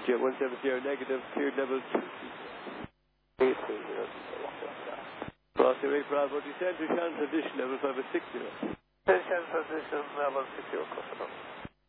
AJ 170 negative, cleared level 2. 830. Cross your 8 Bravo, descend to chance addition level 560. Chance addition level 60, cross it up.